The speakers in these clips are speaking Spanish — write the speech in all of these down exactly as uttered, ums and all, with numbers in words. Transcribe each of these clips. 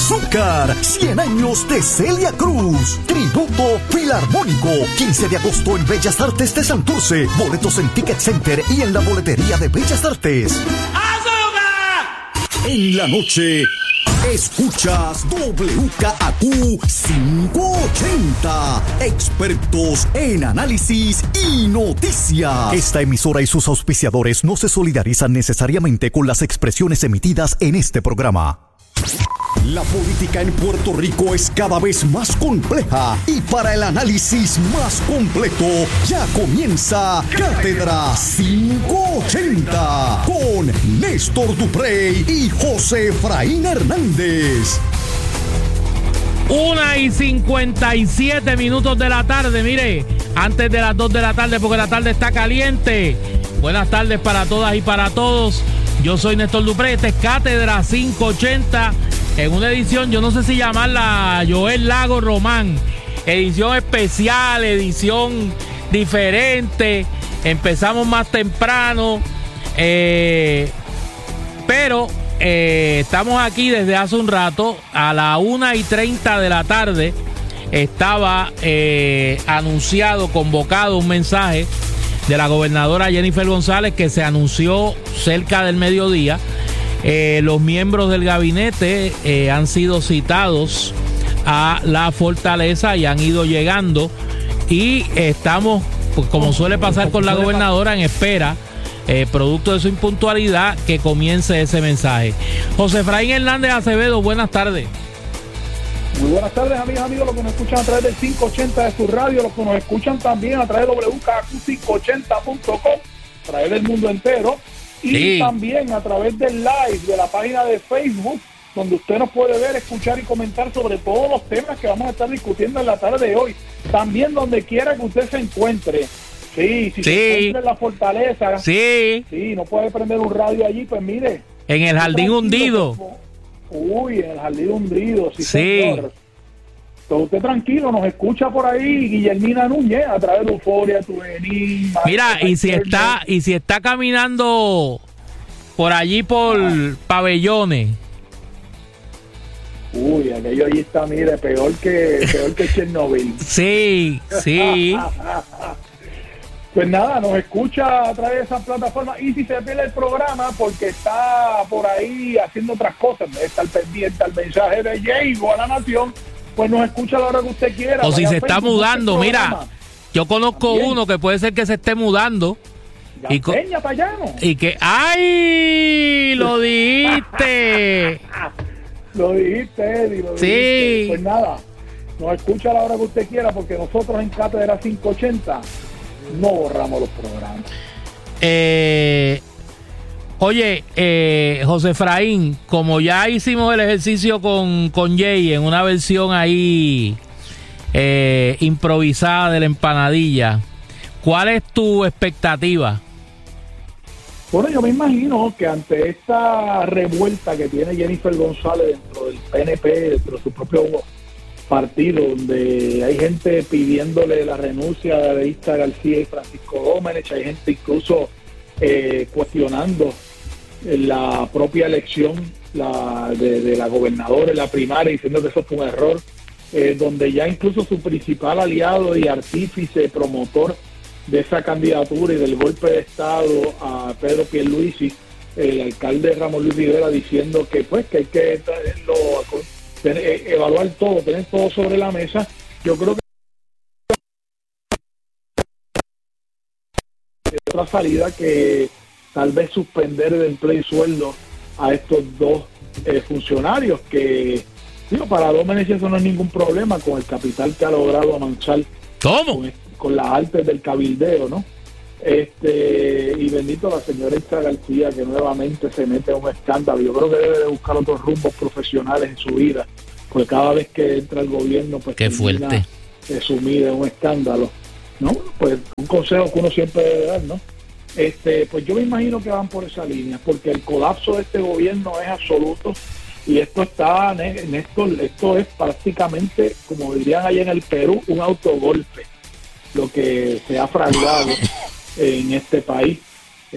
Azúcar, cien años de Celia Cruz. Tributo Filarmónico, quince de agosto en Bellas Artes de Santurce. Boletos en Ticket Center y en la boletería de Bellas Artes. ¡Azúcar! En la noche, escuchas W K A Q quinientos ochenta. Expertos en análisis y noticias. Esta emisora y sus auspiciadores no se solidarizan necesariamente con las expresiones emitidas en este programa. La política en Puerto Rico es cada vez más compleja y para el análisis más completo ya comienza Cátedra quinientos ochenta con Néstor Duprey y José Efraín Hernández. Una y cincuenta y siete minutos de la tarde, mire, antes de las dos de la tarde porque la tarde está caliente. Buenas tardes para todas y para todos. Yo soy Néstor Duprey, esta es Cátedra quinientos ochenta, en una edición, yo no sé si llamarla Joel Lago Román, edición especial, edición diferente, empezamos más temprano, eh, pero eh, estamos aquí desde hace un rato, a la una y treinta de la tarde, estaba eh, anunciado, convocado un mensaje de la gobernadora Jennifer González que se anunció cerca del mediodía. Eh, los miembros del gabinete eh, han sido citados a la fortaleza y han ido llegando y estamos, pues, como suele pasar con la gobernadora, en espera, eh, producto de su impuntualidad, que comience ese mensaje. José Efraín Hernández Acevedo, buenas tardes. Muy buenas tardes, amigas, amigos, los que nos escuchan a través del quinientos ochenta de su radio, los que nos escuchan también a través de W K A Q quinientos ochenta punto com, a través del mundo entero, y sí, también a través del live de la página de Facebook, donde usted nos puede ver, escuchar y comentar sobre todos los temas que vamos a estar discutiendo en la tarde de hoy. También donde quiera que usted se encuentre. Sí, si sí. se encuentra en la fortaleza, sí, sí, no puede prender un radio allí, pues mire. En el jardín hundido. Uy, en el jardín hundido, sí, sí. señor. Entonces usted tranquilo, nos escucha por ahí Guillermina Núñez a través de Euforia, Tuvenín. Mira, y si está y si está caminando por allí por ah. Pabellones. Uy, aquello allí está, mire, peor que peor que Chernobyl. Sí, sí. Pues nada, nos escucha a través de esas plataformas, y si se pierde el programa porque está por ahí haciendo otras cosas, está al pendiente al mensaje de Diego a la Nación, pues nos escucha a la hora que usted quiera. O si se está mudando, mira, yo conozco También. uno que puede ser que se esté mudando. Y, co- y que, ¡ay! Lo dijiste. Lo dijiste, Eddie, lo sí. dijiste. Pues nada, nos escucha a la hora que usted quiera, porque nosotros en Cátedra quinientos ochenta no borramos los programas. Eh, oye, eh, José Efraín, como ya hicimos el ejercicio con, con Jay en una versión ahí eh, improvisada de la empanadilla, ¿cuál es tu expectativa? Bueno, yo me imagino que ante esta revuelta que tiene Jennifer González dentro del P N P, dentro de su propio partido, donde hay gente pidiéndole la renuncia de Adelista García y Francisco Domenech, hay gente incluso eh, cuestionando la propia elección la, de, de la gobernadora en la primaria, diciendo que eso fue un error, eh, donde ya incluso su principal aliado y artífice, promotor de esa candidatura y del golpe de estado a Pedro Pierluisi, el alcalde Ramón Luis Rivera, diciendo que pues que hay que traerlo a evaluar todo, tener todo sobre la mesa. Yo creo que otra salida que tal vez suspender el empleo y sueldo a estos dos eh, funcionarios que, digo, para Domenech eso no es ningún problema con el capital que ha logrado amansar ¿Cómo? Con, con las artes del cabildeo, ¿no? Este, y bendito la señora Elsa García, que nuevamente se mete en un escándalo. Yo creo que debe de buscar otros rumbos profesionales en su vida, porque cada vez que entra el gobierno, pues qué fuerte, eh, sumida en un escándalo, ¿no? Pues un consejo que uno siempre debe dar, ¿no? Este, pues yo me imagino que van por esa línea, porque el colapso de este gobierno es absoluto, y esto está, Néstor, esto es prácticamente, como dirían allá en el Perú, un autogolpe, lo que se ha fraguado en este país,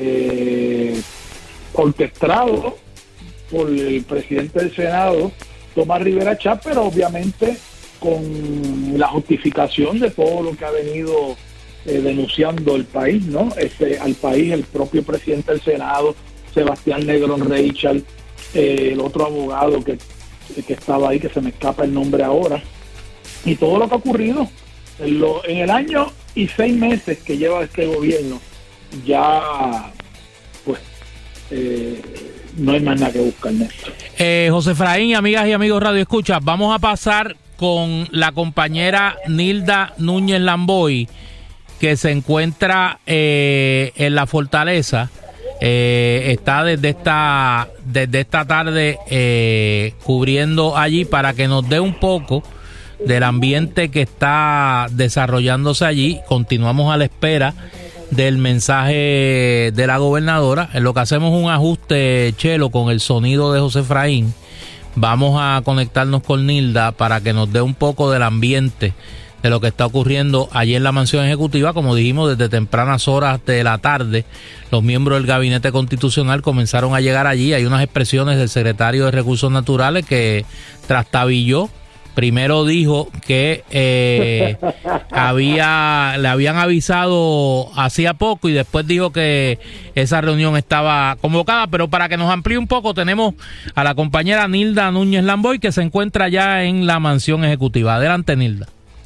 eh, orquestado por el presidente del Senado, Tomás Rivera Chatz, pero obviamente con la justificación de todo lo que ha venido eh, denunciando el país, ¿no? Este, al país, el propio presidente del Senado, Sebastián Negrón Reichel, eh, el otro abogado que, que estaba ahí, que se me escapa el nombre ahora, y todo lo que ha ocurrido en, lo, en el año y seis meses que lleva este gobierno, ya pues eh, no hay más nada que buscar, Néstor. Eh, José Efraín, amigas y amigos Radio Escucha, vamos a pasar con la compañera Nilda Núñez Lamboy, que se encuentra eh, en la Fortaleza. Eh, está desde esta desde esta tarde eh, cubriendo allí para que nos dé un poco del ambiente que está desarrollándose allí. Continuamos a la espera del mensaje de la gobernadora. En lo que hacemos un ajuste, Chelo, con el sonido de José Efraín, vamos a conectarnos con Nilda para que nos dé un poco del ambiente de lo que está ocurriendo allí en la mansión ejecutiva. Como dijimos, desde tempranas horas de la tarde, los miembros del gabinete constitucional comenzaron a llegar allí. Hay unas expresiones del secretario de Recursos Naturales que trastabilló. Primero dijo que eh, había le habían avisado hacía poco y después dijo que esa reunión estaba convocada. Pero para que nos amplíe un poco, tenemos a la compañera Nilda Núñez Lamboy, que se encuentra ya en la mansión ejecutiva. Adelante, Nilda.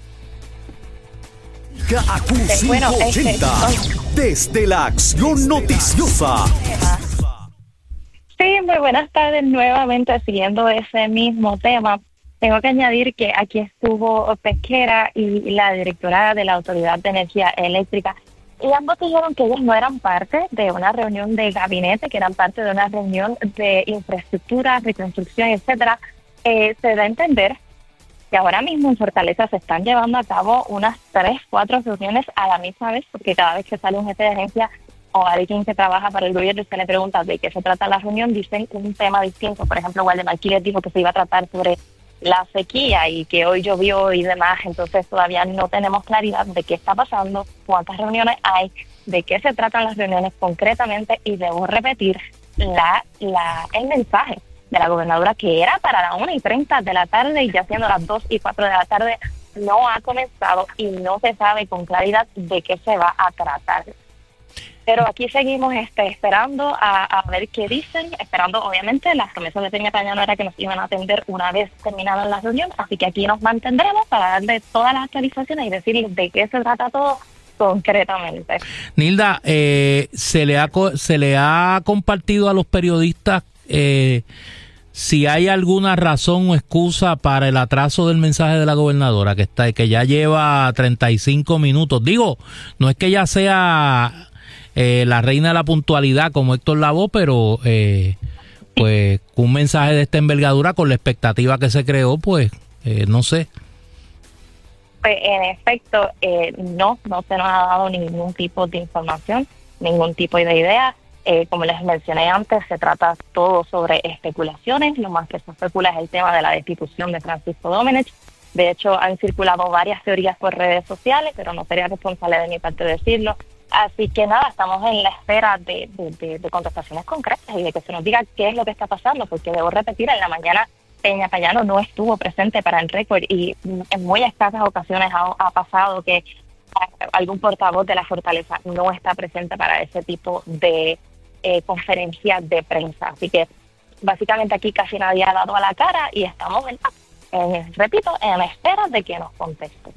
A Q quinientos ochenta, desde la Acción Noticiosa. Sí, muy buenas tardes nuevamente, siguiendo ese mismo tema. Tengo que añadir que aquí estuvo Pesquera y la directora de la Autoridad de Energía Eléctrica, y ambos dijeron que ellos no eran parte de una reunión de gabinete, que eran parte de una reunión de infraestructura, reconstrucción, etcétera. Eh, se da a entender que ahora mismo en Fortaleza se están llevando a cabo unas tres, cuatro reuniones a la misma vez, porque cada vez que sale un jefe de agencia o alguien que trabaja para el gobierno y se le pregunta de qué se trata la reunión, dicen un tema distinto. Por ejemplo, Waldemar Quiles dijo que se iba a tratar sobre la sequía y que hoy llovió y demás, entonces todavía no tenemos claridad de qué está pasando, cuántas reuniones hay, de qué se tratan las reuniones concretamente, y debo repetir la, la el mensaje de la gobernadora, que era para las una y treinta de la tarde y ya siendo las dos y cuatro de la tarde no ha comenzado y no se sabe con claridad de qué se va a tratar. Pero aquí seguimos este, esperando a, a ver qué dicen, esperando obviamente. Las promesas de Peña Cañano era que nos iban a atender una vez terminadas las reuniones, así que aquí nos mantendremos para darle todas las actualizaciones y decirles de qué se trata todo concretamente. Nilda, eh, se le ha se le ha compartido a los periodistas eh, si hay alguna razón o excusa para el atraso del mensaje de la gobernadora, que está que ya lleva treinta y cinco minutos. Digo, no es que ella sea Eh, la reina de la puntualidad como Héctor Lavoe, pero eh, pues un mensaje de esta envergadura con la expectativa que se creó, pues eh, no sé. Pues en efecto, eh, no, no se nos ha dado ningún tipo de información, ningún tipo de idea. Eh, como les mencioné antes, se trata todo sobre especulaciones. Lo más que se especula es el tema de la destitución de Francisco Domenech. De hecho, han circulado varias teorías por redes sociales, pero no sería responsable de mi parte decirlo. Así que nada, estamos en la espera de, de, de, de contestaciones concretas y de que se nos diga qué es lo que está pasando, porque debo repetir, en la mañana Peña Cañano no estuvo presente para el récord y en muy escasas ocasiones ha, ha pasado que algún portavoz de la Fortaleza no está presente para ese tipo de eh, conferencias de prensa. Así que básicamente aquí casi nadie ha dado a la cara y estamos, en, en, repito, en la espera de que nos contesten.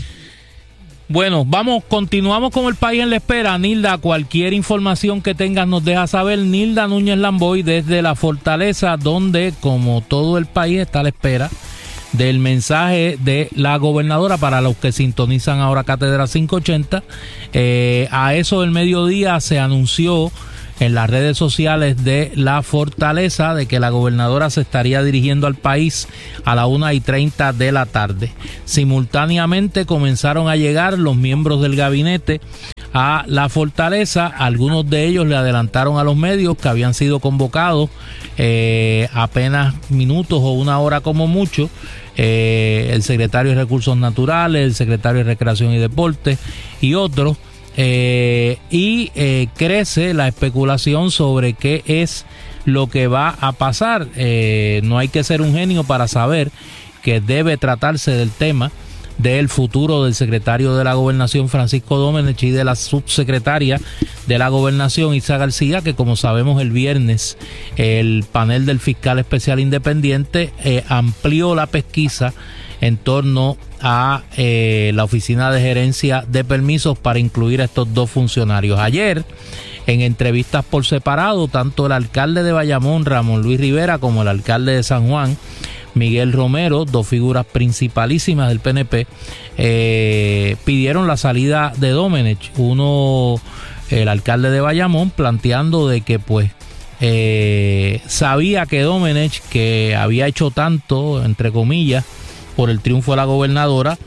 Bueno, vamos, continuamos con el país en la espera. Nilda, cualquier información que tengas nos deja saber. Nilda Núñez Lamboy desde la Fortaleza, donde como todo el país está a la espera del mensaje de la gobernadora. Para los que sintonizan ahora Cátedra quinientos ochenta, eh, a eso del mediodía se anunció en las redes sociales de la Fortaleza de que la gobernadora se estaría dirigiendo al país a la una y treinta de la tarde. Simultáneamente comenzaron a llegar los miembros del gabinete a la Fortaleza. Algunos de ellos le adelantaron a los medios que habían sido convocados eh, apenas minutos o una hora como mucho. Eh, el secretario de Recursos Naturales, el secretario de Recreación y Deportes y otros. Eh, y eh, crece la especulación sobre qué es lo que va a pasar. Eh, no hay que ser un genio para saber que debe tratarse del tema del futuro del secretario de la Gobernación, Francisco Domenech, y de la subsecretaria de la Gobernación, Isa García, que como sabemos el viernes el panel del fiscal especial independiente eh, amplió la pesquisa en torno a eh, la oficina de gerencia de permisos para incluir a estos dos funcionarios. Ayer, en entrevistas por separado, tanto el alcalde de Bayamón, Ramón Luis Rivera, como el alcalde de San Juan, Miguel Romero, dos figuras principalísimas del P N P, eh, pidieron la salida de Domenech. Uno, el alcalde de Bayamón, planteando de que pues eh, sabía que Domenech, que había hecho tanto, entre comillas, por el triunfo de la gobernadora,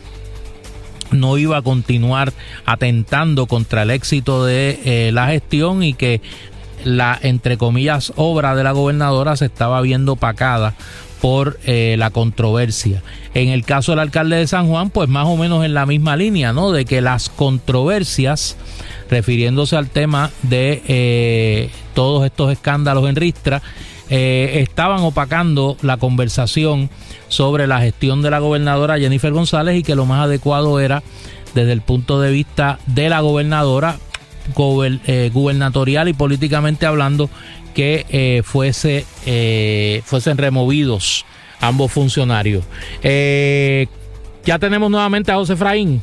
no iba a continuar atentando contra el éxito de eh, la gestión, y que la, entre comillas, obra de la gobernadora se estaba viendo opacada por eh, la controversia. En el caso del alcalde de San Juan, pues más o menos en la misma línea, ¿no? De que las controversias, refiriéndose al tema de eh, todos estos escándalos en Ristra, eh, estaban opacando la conversación sobre la gestión de la gobernadora Jennifer González, y que lo más adecuado era, desde el punto de vista de la gobernadora, gober, eh, gubernatorial y políticamente hablando, que eh, fuese eh, fuesen removidos ambos funcionarios. Eh, ya tenemos nuevamente a José Efraín.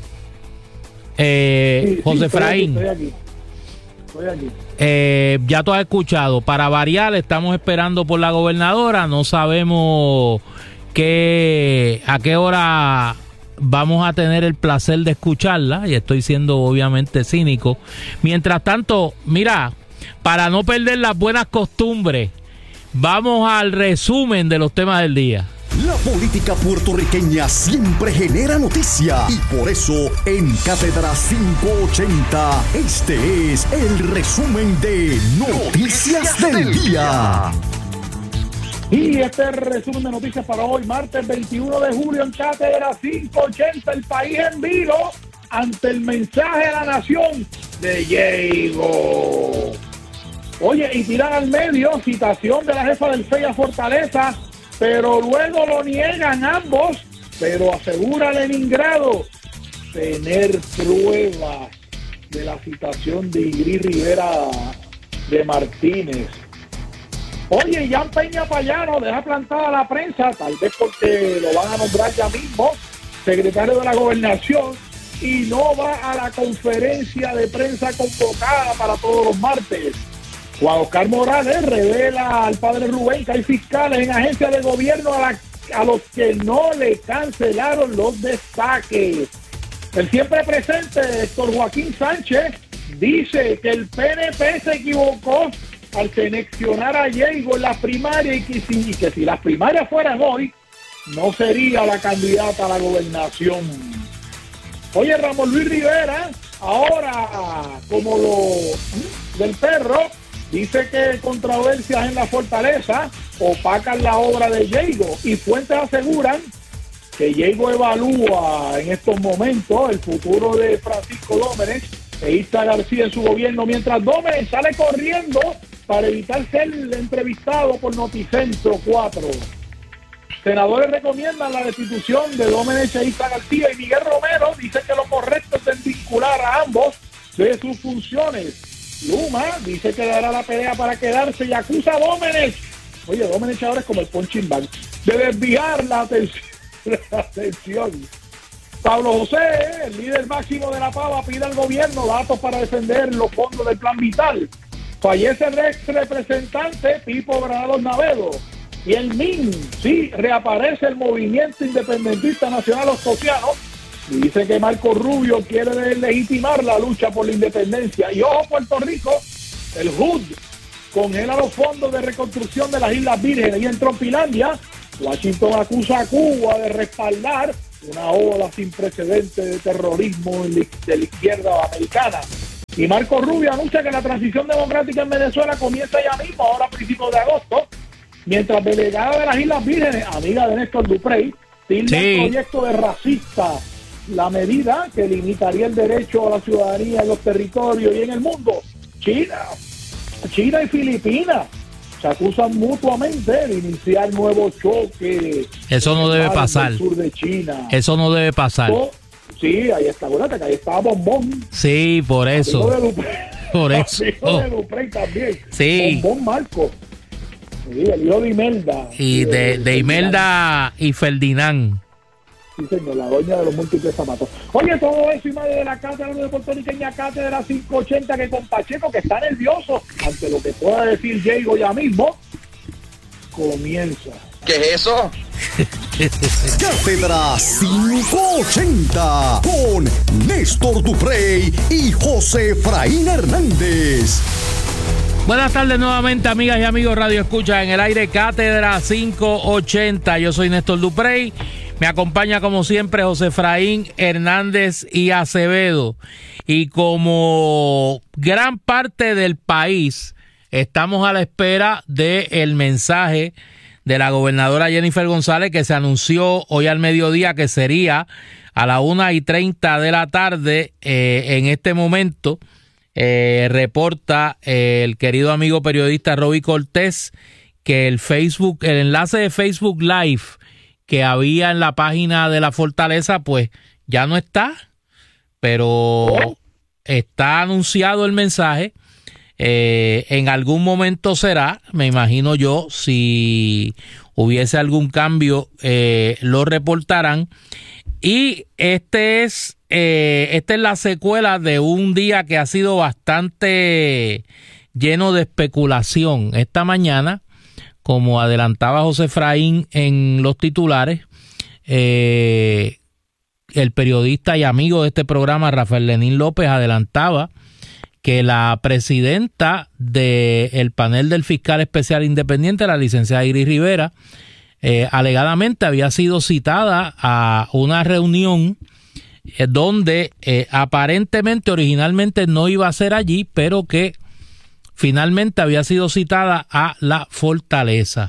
Eh, sí, José sí, Efraín. Estoy aquí. Estoy aquí. Eh, ya tú has escuchado. Para variar, estamos esperando por la gobernadora. No sabemos qué, a qué hora vamos a tener el placer de escucharla, y estoy siendo obviamente cínico. Mientras tanto, mira, para no perder las buenas costumbres, vamos al resumen de los temas del día. La política puertorriqueña siempre genera noticia, y por eso en Cátedra quinientos ochenta este es el resumen de Noticias del Día. Y este es el resumen de noticias para hoy, martes veintiuno de julio, en Cátedra quinientos ochenta, el país en vilo ante el mensaje a la nación de Diego. Oye, y tiran al medio citación de la jefa del F E I a Fortaleza, pero luego lo niegan ambos, pero asegura Leningrado tener pruebas de la citación de Ingrid Rivera de Martínez. Oye, Jan Peña Payano deja plantada la prensa, tal vez porque lo van a nombrar ya mismo secretario de la Gobernación, y no va a la conferencia de prensa convocada para todos los martes. Juan Oscar Morales revela al padre Rubén que hay fiscales en agencias de gobierno a, la, a los que no le cancelaron los destaques. El siempre presente Héctor Joaquín Sánchez dice que el P N P se equivocó al seleccionar a Diego en las primarias, y que, si, y que si las primarias fueran hoy, no sería la candidata a la gobernación. Oye, Ramón Luis Rivera, ahora como lo del perro, dice que controversias en la Fortaleza opacan la obra de Diego, y fuentes aseguran que Diego evalúa en estos momentos el futuro de Francisco Domenech e Isa García en su gobierno, mientras Domenech sale corriendo para evitar ser entrevistado por Noticentro cuatro. Senadores recomiendan la destitución de Domenech e Isa García, y Miguel Romero dice que lo correcto es vincular a ambos de sus funciones. Luma dice que dará la pelea para quedarse y acusa a Domenech. Oye, Domenech ahora es como el punching bag, de desviar la atención. La atención. Pablo José, el líder máximo de la Pava, pide al gobierno datos para defender los fondos del Plan Vital. Fallece el ex representante Pipo Granados Navedo. Y el M I N, sí, reaparece el Movimiento Independentista Nacional Ostosiano, y dice que Marco Rubio quiere legitimar la lucha por la independencia. Y ojo, Puerto Rico, el H U D congela los fondos de reconstrucción de las Islas Vírgenes. Y en Trompilandia, Washington acusa a Cuba de respaldar una ola sin precedentes de terrorismo de la izquierda americana. Y Marco Rubio anuncia que la transición democrática en Venezuela comienza ya mismo, ahora a principios de agosto, mientras delegada de las Islas Vírgenes, amiga de Néstor Duprey, tilda sí. el proyecto de racista, la medida que limitaría el derecho a la ciudadanía en los territorios y en el mundo. China, China y Filipinas se acusan mutuamente de iniciar nuevos choques. Eso no debe pasar. Del sur de China. Eso no debe pasar. Oh, sí, ahí está, acuérdate que ahí estaba Bombón. Sí, por eso. Por eso. El hijo de Duprey también. Sí. Bombón Marco. Sí, el hijo de Imelda. Y de, de, de Imelda y Ferdinand. Sí, señor, la doña de los múltiples zapatos. Oye, todo eso y más de la cátedra de puertorriqueña, cátedra quinientos ochenta, que con Pacheco, que está nervioso ante lo que pueda decir Diego ya mismo, comienza. ¿Qué es eso? Cátedra quinientos ochenta con Néstor Duprey y José Efraín Hernández. Buenas tardes nuevamente, amigas y amigos Radio Escucha en el aire, Cátedra quinientos ochenta. Yo soy Néstor Duprey. Me acompaña como siempre José Efraín Hernández y Acevedo. Y como gran parte del país, estamos a la espera del mensaje de la gobernadora Jennifer González, que se anunció hoy al mediodía que sería a la una y treinta de la tarde. Eh, en este momento eh, reporta eh, el querido amigo periodista Roby Cortés que el Facebook, el enlace de Facebook Live que había en la página de la Fortaleza, pues ya no está, pero está anunciado el mensaje. Eh, en algún momento será, me imagino yo, si hubiese algún cambio, eh, lo reportarán. Y este es, eh, esta es la secuela de un día que ha sido bastante lleno de especulación. Esta mañana, como adelantaba José Efraín en los titulares, eh, el periodista y amigo de este programa, Rafael Lenín López, adelantaba que la presidenta del panel del fiscal especial independiente, la licenciada Iris Rivera, eh, alegadamente había sido citada a una reunión eh, donde eh, aparentemente originalmente no iba a ser allí, pero que finalmente había sido citada a la Fortaleza.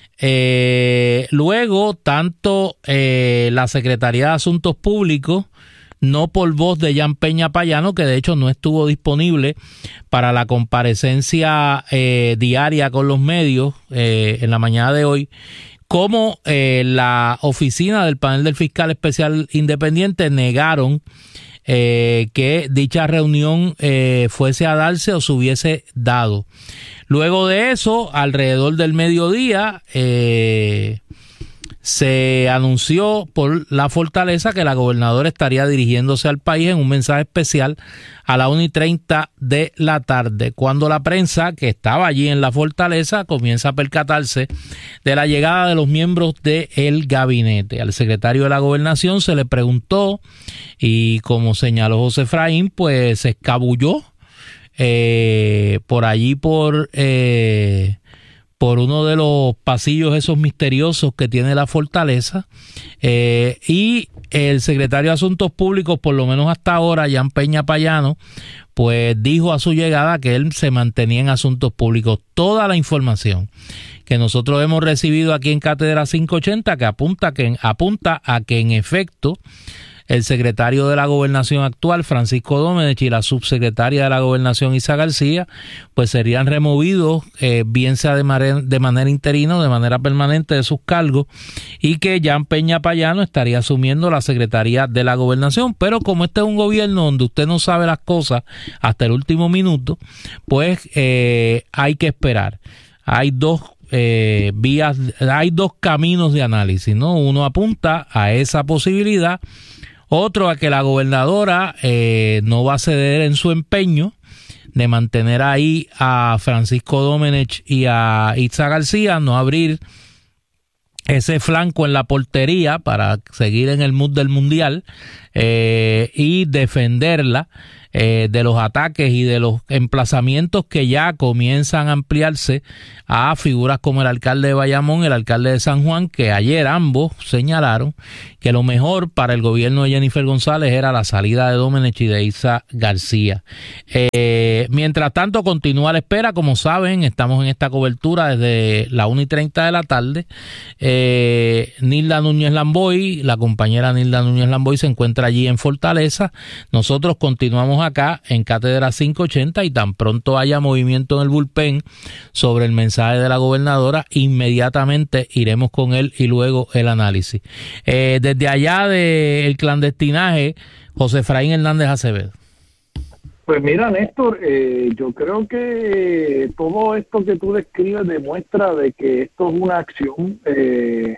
Eh, luego, tanto eh, la Secretaría de Asuntos Públicos, no por voz de Jan Peña Payano, que de hecho no estuvo disponible para la comparecencia eh, diaria con los medios eh, en la mañana de hoy, como eh, la oficina del panel del fiscal especial independiente negaron Eh, que dicha reunión eh, fuese a darse o se hubiese dado. Luego de eso, alrededor del mediodía, eh, se anunció por la Fortaleza que la gobernadora estaría dirigiéndose al país en un mensaje especial a la una y treinta de la tarde, cuando la prensa que estaba allí en la Fortaleza comienza a percatarse de la llegada de los miembros del gabinete. Al secretario de la Gobernación se le preguntó y, como señaló José Efraín, pues se escabulló eh, por allí por... Eh, por uno de los pasillos esos misteriosos que tiene la Fortaleza, eh, y el secretario de Asuntos Públicos, por lo menos hasta ahora, Jan Peña Payano, pues dijo a su llegada que él se mantenía en Asuntos Públicos. Toda la información que nosotros hemos recibido aquí en Cátedra quinientos ochenta que apunta, que apunta a que en efecto el secretario de la Gobernación actual, Francisco Domenech, y la subsecretaria de la Gobernación, Isa García, pues serían removidos, eh, bien sea de, mare- de manera interina o de manera permanente de sus cargos, y que Jan Peña Payano estaría asumiendo la Secretaría de la Gobernación. Pero como este es un gobierno donde usted no sabe las cosas hasta el último minuto, pues eh, hay que esperar. Hay dos eh, vías, hay dos caminos de análisis, ¿no? Uno apunta a esa posibilidad, otro a que la gobernadora eh, no va a ceder en su empeño de mantener ahí a Francisco Domenech y a Itza García, no abrir ese flanco en la portería para seguir en el mood del mundial eh, y defenderla eh, de los ataques y de los emplazamientos que ya comienzan a ampliarse a figuras como el alcalde de Bayamón y el alcalde de San Juan, que ayer ambos señalaron que lo mejor para el gobierno de Jennifer González era la salida de Domenech y de Itza García. Eh, mientras tanto, continúa la espera. Como saben, estamos en esta cobertura desde la una y treinta de la tarde. Eh, Nilda Núñez Lamboy, la compañera Nilda Núñez Lamboy, se encuentra allí en Fortaleza. Nosotros continuamos estaremos acá en Cátedra quinientos ochenta y tan pronto haya movimiento en el bullpen sobre el mensaje de la gobernadora, inmediatamente iremos con él y luego el análisis. Eh, desde allá del clandestinaje, José Efraín Hernández Acevedo. Pues mira, Néstor, eh, yo creo que todo esto que tú describes demuestra de que esto es una acción eh,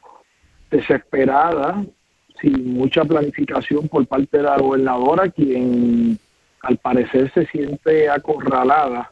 desesperada, sin mucha planificación por parte de la gobernadora, quien al parecer se siente acorralada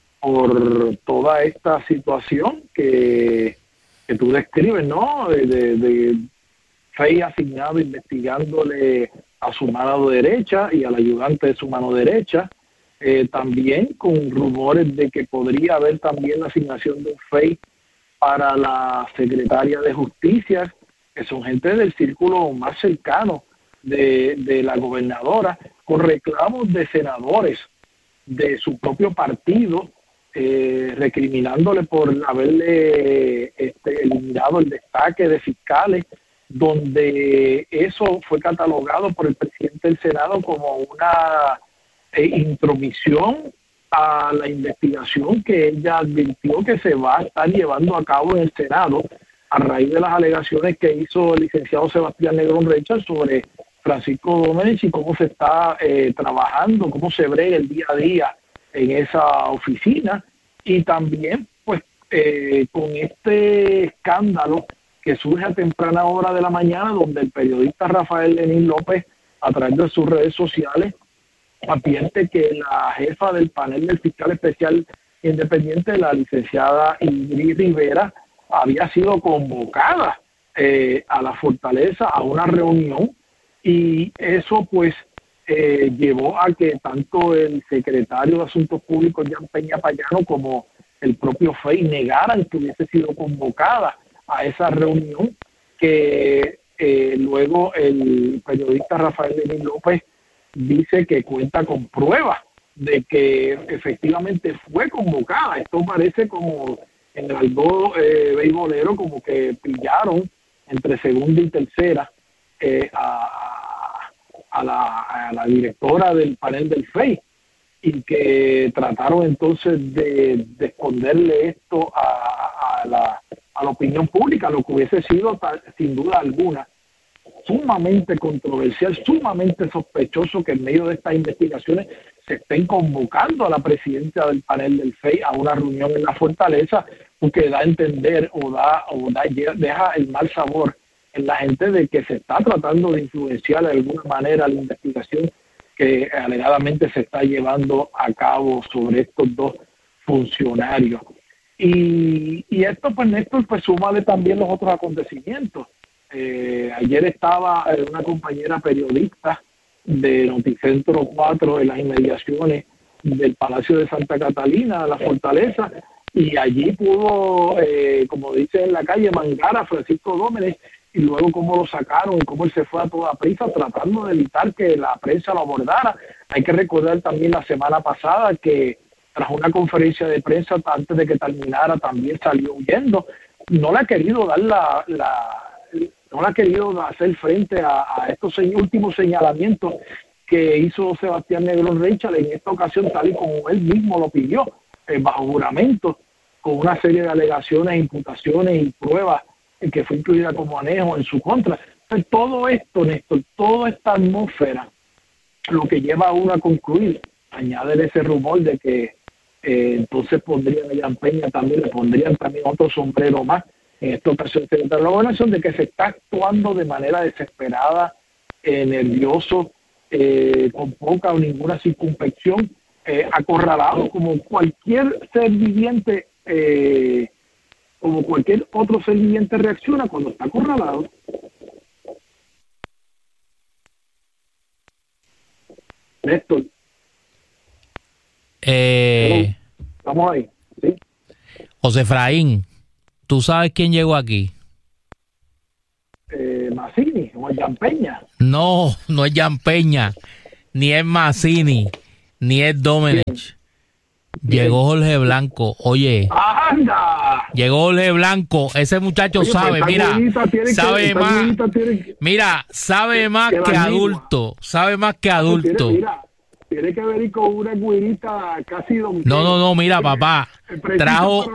por toda esta situación que, que tú describes, ¿no? De, de, de F E I asignado investigándole a su mano derecha y al ayudante de su mano derecha, eh, también con rumores de que podría haber también la asignación de un F E I para la secretaria de Justicia, que son gente del círculo más cercano de, de la gobernadora, con reclamos de senadores de su propio partido, eh, recriminándole por haberle este, eliminado el destaque de fiscales, donde eso fue catalogado por el presidente del Senado como una eh, intromisión a la investigación que ella advirtió que se va a estar llevando a cabo en el Senado a raíz de las alegaciones que hizo el licenciado Sebastián Negrón Reichard sobre Francisco Domenech y cómo se está eh, trabajando, cómo se brega el día a día en esa oficina, y también pues eh, con este escándalo que surge a temprana hora de la mañana, donde el periodista Rafael Lenín López, a través de sus redes sociales, advierte que la jefa del panel del fiscal especial independiente, la licenciada Ingrid Rivera, había sido convocada eh, a la Fortaleza a una reunión, y eso pues eh, llevó a que tanto el secretario de Asuntos Públicos, Jan Peña Payano, como el propio F E I negaran que hubiese sido convocada a esa reunión, que eh, luego el periodista Rafael Lenín López dice que cuenta con pruebas de que efectivamente fue convocada. Esto parece como en el algo eh, beisbolero, como que pillaron entre segunda y tercera eh, a, a, la, a la directora del panel del F E I, y que trataron entonces de, de esconderle esto a, a, la, a la opinión pública, lo que hubiese sido sin duda alguna sumamente controversial, sumamente sospechoso que en medio de estas investigaciones se estén convocando a la presidenta del panel del F E I a una reunión en la Fortaleza, porque da a entender o da o da deja el mal sabor en la gente de que se está tratando de influenciar de alguna manera la investigación que alegadamente se está llevando a cabo sobre estos dos funcionarios. Y, y esto, pues, Néstor, pues súmale también los otros acontecimientos. Eh, ayer estaba una compañera periodista de Noticentro cuatro en las inmediaciones del Palacio de Santa Catalina, la Fortaleza, y allí pudo, eh, como dice en la calle, mangar a Francisco Domenech, y luego cómo lo sacaron y cómo él se fue a toda prisa tratando de evitar que la prensa lo abordara. Hay que recordar también la semana pasada que tras una conferencia de prensa antes de que terminara también salió huyendo. No le ha querido dar la, la no le ha querido hacer frente a, a estos últimos señalamientos que hizo Sebastián Negrón Reichard en esta ocasión, tal y como él mismo lo pidió, eh, bajo juramento, con una serie de alegaciones, imputaciones y pruebas que fue incluida como anejo en su contra. Entonces, todo esto, Néstor, toda esta atmósfera, lo que lleva a uno a concluir, añadir ese rumor de que eh, entonces pondrían a Jan Peña también, le pondrían también otro sombrero más, en esta ocasión de la gobernación, de que se está actuando de manera desesperada, eh, nervioso, eh, con poca o ninguna circunspección, eh, acorralado como cualquier ser viviente, eh, como cualquier otro ser viviente reacciona cuando está acorralado. Néstor. Eh, Estamos ahí, ¿sí? José Efraín, ¿tú sabes quién llegó aquí? Eh, Mazzini o Jan Peña. No, no es Jan Peña, ni es Mazzini, ni es Domenech. Llegó Jorge Blanco, oye. ¡Anda! Llegó Jorge Blanco, ese muchacho oye, sabe, pues, mira, sabe que, más, tiene, mira, sabe más que, que adulto, sabe más que adulto. Mira, tiene que venir con una guirita casi don. No, no, no, mira, papá. Trajo,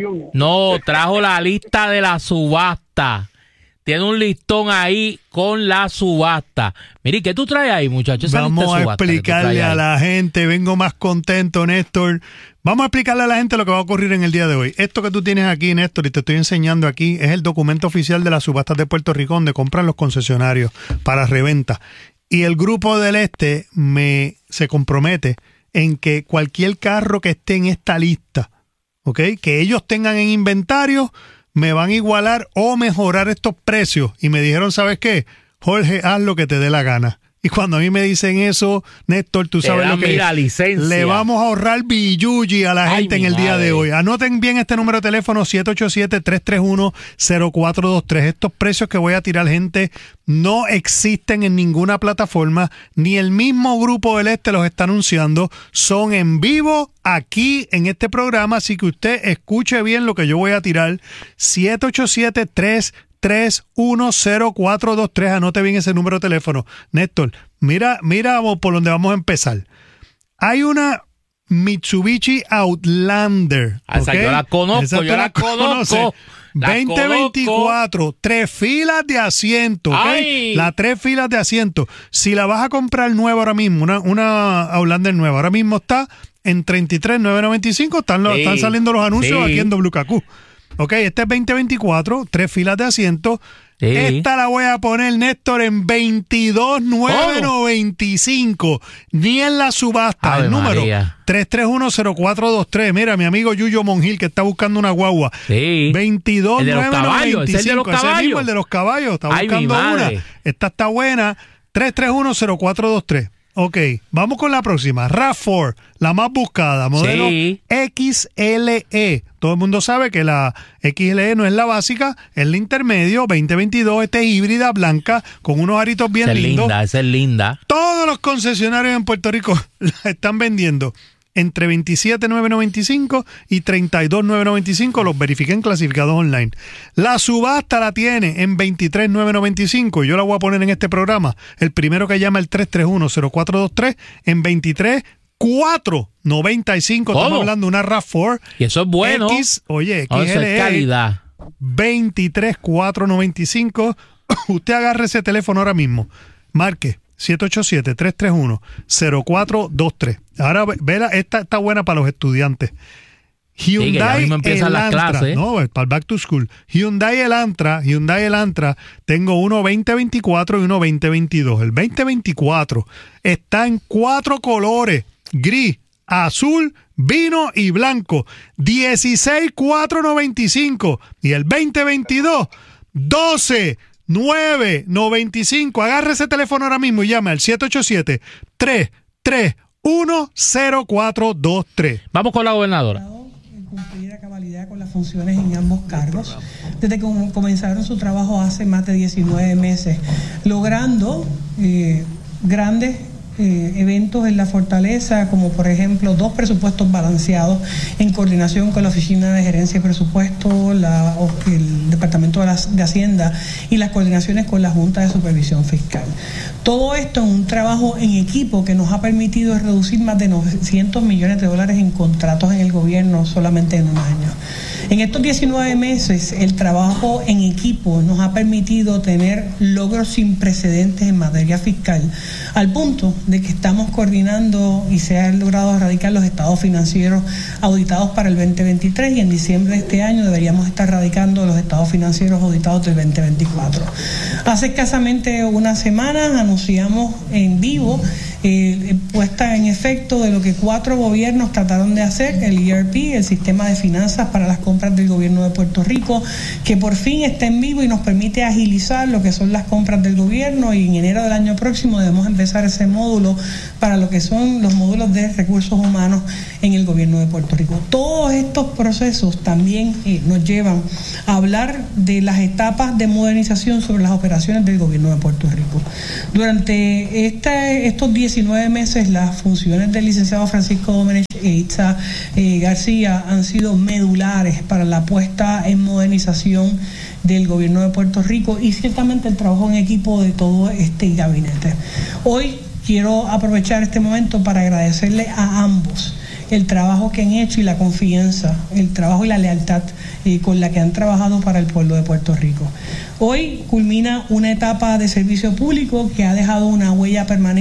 no, trajo la lista de la subasta. Tiene un listón ahí con la subasta. Mire, ¿qué tú traes ahí, muchachos? Vamos a explicarle a la gente. Vengo más contento, Néstor. Vamos a explicarle a la gente lo que va a ocurrir en el día de hoy. Esto que tú tienes aquí, Néstor, y te estoy enseñando aquí, es el documento oficial de las subastas de Puerto Rico, donde compran los concesionarios para reventa. Y el Grupo del Este me se compromete en que cualquier carro que esté en esta lista, ¿ok?, que ellos tengan en inventario, me van a igualar o mejorar estos precios. Y me dijeron, ¿sabes qué? Jorge, haz lo que te dé la gana. Y cuando a mí me dicen eso, Néstor, tú sabes lo que mira, licencia. Le vamos a ahorrar billuyi a la gente Ay, en el día madre. de hoy. Anoten bien este número de teléfono, siete ocho siete, tres tres uno, cero cuatro dos tres. Estos precios que voy a tirar, gente, no existen en ninguna plataforma, ni el mismo Grupo del Este los está anunciando. Son en vivo aquí en este programa, así que usted escuche bien lo que yo voy a tirar. siete ocho siete, tres tres uno cero cuatro dos tres. Anote bien ese número de teléfono. Néstor, mira, mira por donde vamos a empezar. Hay una Mitsubishi Outlander. Esa ¿okay? yo la conozco, Esa yo la, la conozco. La veinte veinticuatro, conozco. Tres filas de asiento. ¿okay? Las tres filas de asiento. Si la vas a comprar nueva ahora mismo, una, una Outlander nueva, ahora mismo está en treinta y tres mil novecientos noventa y cinco. Están, los, sí, están saliendo los anuncios sí. aquí en W K Q. Ok, este es veinte veinticuatro, tres filas de asiento. Sí. Esta la voy a poner, Néstor, en veintidós mil novecientos noventa y cinco. Oh. Ni en la subasta. Ave el número María. tres tres uno cero cuatro dos tres. Mira, mi amigo Yuyo Monjil, que está buscando una guagua. Sí. veintidós mil novecientos noventa y cinco. ¿El de los caballos? Ese mismo, el de los caballos. Está Ay, buscando una. Esta está buena. tres tres uno cero cuatro dos tres. Ok, vamos con la próxima. RAV cuatro, la más buscada, modelo sí. X L E. Todo el mundo sabe que la X L E no es la básica, es la intermedio, veinte veintidós. Esta es híbrida, blanca, con unos aritos bien esa lindos. Es linda, esa es linda. Todos los concesionarios en Puerto Rico la están vendiendo entre veintisiete mil novecientos noventa y cinco y treinta y dos mil novecientos noventa y cinco. Los verifiqué en clasificados online. La subasta la tiene en veintitrés mil novecientos noventa y cinco. Yo la voy a poner en este programa. El primero que llama el tres tres uno cero cuatro dos tres en veintitrés mil cuatrocientos noventa y cinco. ¿Cómo? Estamos hablando de una RAV cuatro. Y eso es bueno. X, oye, X L E. Eso es calidad. veintitrés mil cuatrocientos noventa y cinco. Usted agarre ese teléfono ahora mismo. Marque siete ocho siete, tres tres uno, cero cuatro dos tres. Ahora, vela, esta está buena para los estudiantes. Hyundai sí, Elantra, no, para el Back to School. Hyundai Elantra, Hyundai Elantra, tengo uno veinte veinticuatro y uno veinte veintidós. El veinte veinticuatro está en cuatro colores: gris, azul, vino y blanco. dieciséis mil cuatrocientos noventa y cinco. Y el veinte veintidós, doce mil novecientos noventa y cinco. Agarre ese teléfono ahora mismo y llame al siete ocho siete, tres tres uno cero cuatro dos tres. Vamos con la gobernadora. Cumplir a cabalidad con las funciones en ambos cargos, desde que comenzaron su trabajo hace más de diecinueve meses, logrando eh, grandes eh, eventos en la fortaleza, como por ejemplo dos presupuestos balanceados en coordinación con la Oficina de Gerencia y Presupuesto, la, el Departamento de, la, de Hacienda y las coordinaciones con la Junta de Supervisión Fiscal. Todo esto en un trabajo en equipo que nos ha permitido reducir más de novecientos millones de dólares en contratos en el gobierno solamente en un año. En estos diecinueve meses, el trabajo en equipo nos ha permitido tener logros sin precedentes en materia fiscal, al punto de que estamos coordinando y se han logrado erradicar los estados financieros auditados para el veinte veintitrés, y en diciembre de este año deberíamos estar radicando los estados financieros auditados del veinte veinticuatro. Hace escasamente unas semanas anunciamos en vivo eh, puesta en efecto de lo que cuatro gobiernos trataron de hacer, el E R P, el Sistema de Finanzas para las Compras del Gobierno de Puerto Rico, que por fin está en vivo y nos permite agilizar lo que son las compras del gobierno, y en enero del año próximo debemos empezar ese módulo para lo que son los módulos de recursos humanos en el gobierno de Puerto Rico. Todos estos procesos también eh, nos llevan a hablar de las etapas de modernización sobre las operaciones del gobierno de Puerto Rico. Durante este, estos diecinueve meses, las funciones del licenciado Francisco Domenech e Itza eh, García han sido medulares para la puesta en modernización del gobierno de Puerto Rico, y ciertamente el trabajo en equipo de todo este gabinete. Hoy quiero aprovechar este momento para agradecerle a ambos el trabajo que han hecho y la confianza, el trabajo y la lealtad eh, con la que han trabajado para el pueblo de Puerto Rico. Hoy culmina una etapa de servicio público que ha dejado una huella permanente